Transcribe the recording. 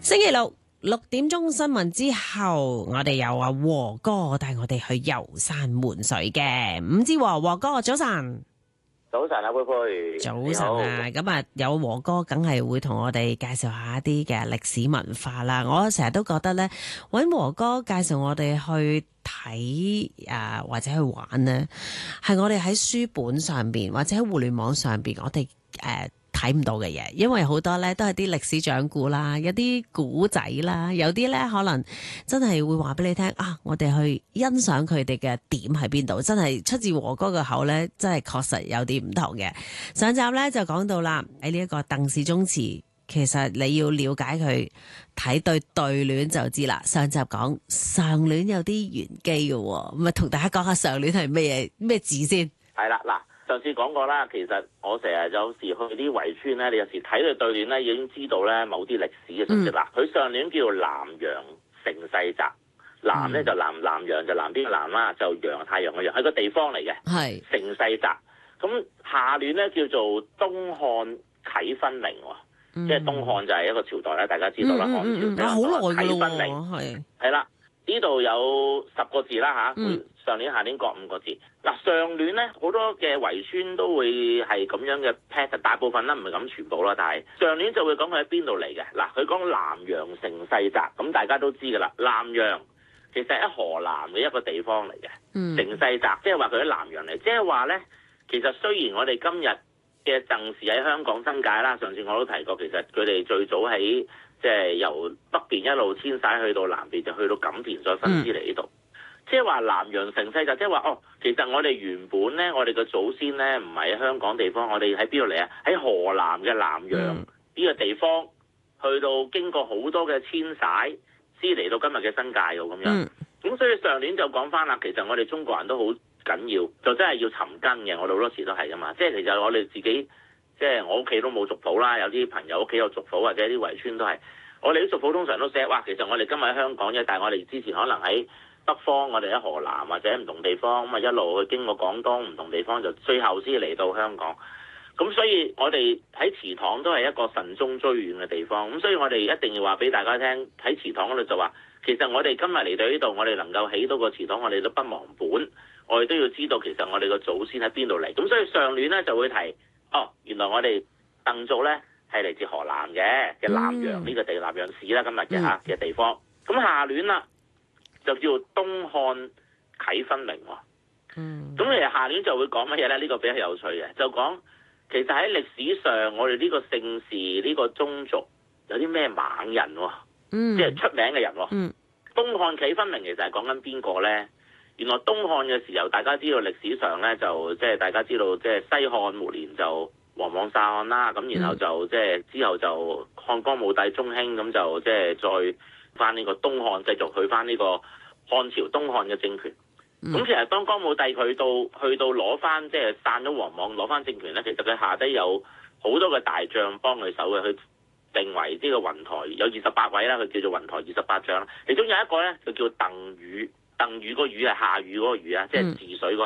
星期六6點鐘新聞之後，我哋有和哥帶我哋去遊山玩水嘅。伍志和哥早晨。 早晨啊，佩佩。 早晨啊，咁啊有和哥梗係會同我哋介紹下一啲嘅歷史文化啦。我成日都覺得咧，搵和哥介紹我哋去睇或者去玩咧，係我哋喺書本上邊或者喺互聯網上邊，我哋睇唔到嘅嘢，因為好多咧都係啲歷史掌故啦，有啲古仔啦，有啲咧可能真係會話俾你聽啊！我哋去欣賞佢哋嘅點喺邊度，真係出自和哥嘅口咧，真係確實有啲唔同嘅。上集咧就講到啦，喺呢一個鄧氏宗祠，其實你要了解佢，睇對聯就知啦。上集講上聯有啲玄機嘅，咁啊同大家講下上聯係咩字先？ 係啦，嗱。上次講過啦，其實我成日有時去啲圍村咧，你有時睇佢對聯咧，已經知道咧某啲歷史嘅信息啦。佢上聯叫南陽盛世澤，南咧就南陽就南邊嘅南啦，就陽太陽嘅陽，係個地方嚟嘅。係盛世澤。咁下聯咧叫做東漢啟分陵喎，即係東漢就係一個朝代啦，大家知道啦，漢朝。 好耐㗎分陵係啦，呢度有10個字啦嚇。上聯下聯各5個字。嗱，上聯咧好多嘅圍村都會係咁樣嘅 pattern， 大部分啦，唔係咁全部啦，但係上聯就會講佢喺邊度嚟嘅。嗱，佢講南陽盛世澤，咁大家都知㗎啦。南陽其實喺河南嘅一個地方嚟嘅，盛世澤即係話佢喺南陽嚟，即係話咧，其實雖然我哋今日嘅鄧氏喺香港新界啦，上次我都提過，其實佢哋最早喺即係由北邊一路遷徙去到南邊，就去到錦田再分支嚟呢度。即係話南陽盛世澤，即係話其實我哋原本咧，我哋嘅祖先咧唔係喺香港地方，我哋喺邊度嚟啊？喺河南嘅南陽呢個地方，去到經過好多嘅遷徙，先嚟到今日嘅新界㗎咁樣。咁所以上年就講翻啦，其實我哋中國人都好緊要，就真係要尋根嘅。我哋好多時都係噶嘛，即係其實我哋自己，即係我屋企都冇族譜啦，有啲朋友屋企有族譜或者啲圍村都係，我哋啲族譜通常都寫，哇，其實我哋今日喺香港啫，但係我哋之前可能喺北方，我哋喺河南或者唔同地方，咁啊一路去經過廣東唔同地方，就最後先嚟到香港。咁所以我哋喺祠堂都係一個慎終追遠嘅地方。咁所以我哋一定要話俾大家聽，喺祠堂嗰度就話，其實我哋今日嚟到呢度，我哋能夠起到個祠堂，我哋都不忘本。我哋都要知道，其實我哋個祖先喺邊度嚟。咁所以上聯咧就會提，原來我哋鄧族咧係嚟自河南嘅南陽呢個地，南陽市啦，今日嘅地方。咁下聯啦，就叫東漢啟分陵喎。咁其實下聯就會講乜嘢咧？呢個比較有趣嘅，就講其實喺歷史上，我哋呢個姓氏呢個宗族有啲咩猛人喎？即係出名嘅人喎。東漢啟分陵其實係講緊邊個咧？原來東漢嘅時候，大家知道歷史上咧就即係大家知道，即係西漢末年就王莽殺漢啦。咁然後就即係之後就漢光武帝中興，咁就即係再翻呢個東漢，繼續去翻呢個漢朝東漢嘅政權。咁其實當光武帝去到攞翻，即係散咗王莽攞翻政權咧，其實佢下低有好多嘅大將幫佢手嘅，去定為呢個雲台有28位啦，佢叫做雲台28將啦。其中有一個咧就叫鄧禹，鄧禹個禹係下雨嗰個禹啊，即係治水